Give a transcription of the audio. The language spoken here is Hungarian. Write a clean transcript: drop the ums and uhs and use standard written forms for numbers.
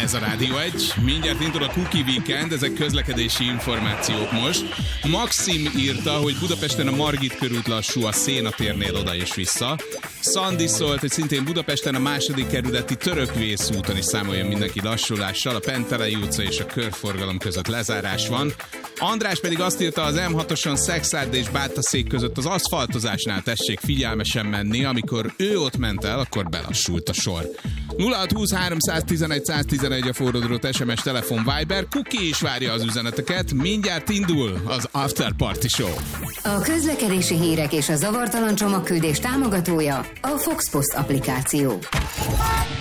Ez a Rádió 1. Mindjárt indul a Cookie Weekend, ezek közlekedési információk most. Maxim írta, hogy Budapesten a Margit körút lassú a Széna térnél oda és vissza. Szandi szólt, hogy szintén Budapesten a 2. kerületi Törökvész úton is számoljon mindenki lassulással. A Pentelei utca és a körforgalom között lezárás van. András pedig azt írta, az M6-oson Szekszárd és Bátaszék között az aszfaltozásnál tessék figyelmesen menni, amikor ő ott ment el, akkor belassult a sor. 0620 311 111 a forródrót, SMS, telefon, Viber. Kuki is várja az üzeneteket. Mindjárt indul az After Party Show. A közlekedési hírek és a zavartalan csomagküldés támogatója a Fox Post applikáció.